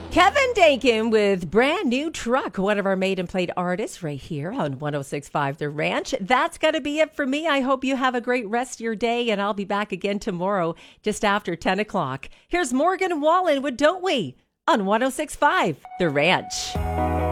Kevin Dakin with Brand New Truck, one of our made and played artists right here on 106.5 The Ranch. That's going to be it for me. I hope you have a great rest of your day, and I'll be back again tomorrow just after 10 o'clock. Here's Morgan Wallen with Don't We on 106.5 The Ranch.